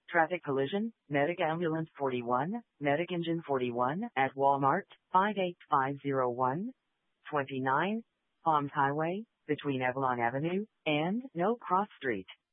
Traffic collision, Medic Ambulance 41, Medic Engine 41 at Walmart, 58501, 29, Palms Highway, between Avalon Avenue and No Cross Street.